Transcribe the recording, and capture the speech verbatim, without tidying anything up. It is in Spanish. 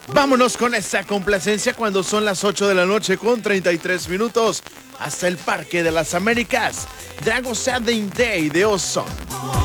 Vámonos con esta complacencia cuando son las ocho de la noche con treinta y tres minutos hasta el Parque de las Américas. Dragon Saturday Day de Ozone.